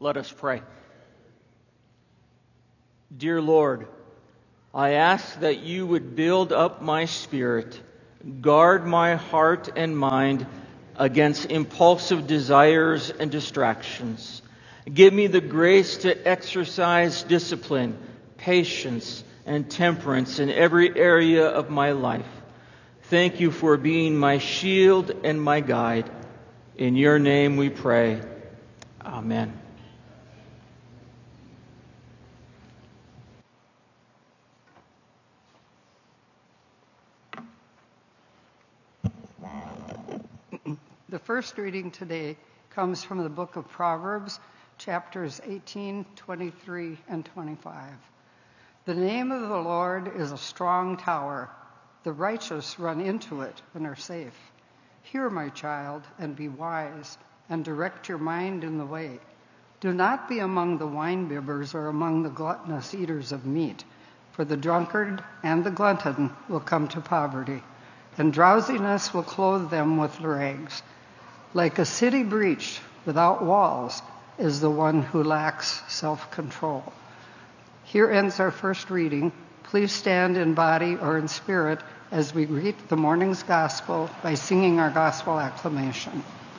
Let us pray. Dear Lord, I ask that you would build up my spirit, guard my heart and mind against impulsive desires and distractions. Give me the grace to exercise discipline, patience, and temperance in every area of my life. Thank you for being my shield and my guide. In your name we pray. Amen. The first reading today comes from the book of Proverbs, chapters 18, 23, and 25. The name of the Lord is a strong tower. The righteous run into it and are safe. Hear, my child, and be wise, and direct your mind in the way. Do not be among the wine-bibbers or among the gluttonous eaters of meat, for the drunkard and the glutton will come to poverty, and drowsiness will clothe them with rags. Like a city breached without walls is the one who lacks self-control. Here ends our first reading. Please stand in body or in spirit as we greet the morning's gospel by singing our gospel acclamation.